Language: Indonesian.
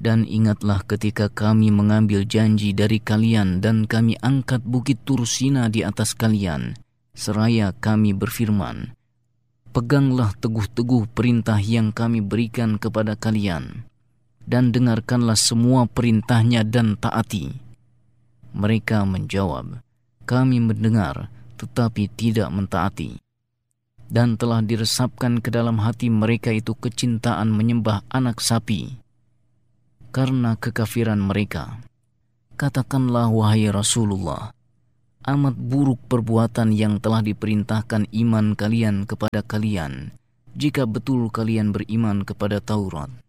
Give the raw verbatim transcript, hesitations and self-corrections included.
Dan ingatlah ketika kami mengambil janji dari kalian dan kami angkat bukit Tursina di atas kalian, seraya kami berfirman, peganglah teguh-teguh perintah yang kami berikan kepada kalian, dan dengarkanlah semua perintahnya dan taati. Mereka menjawab, kami mendengar tetapi tidak mentaati. Dan telah diresapkan ke dalam hati mereka itu kecintaan menyembah anak sapi karena kekafiran mereka. Katakanlah wahai Rasulullah, amat buruk perbuatan yang telah diperintahkan iman kalian kepada kalian, jika betul kalian beriman kepada Taurat.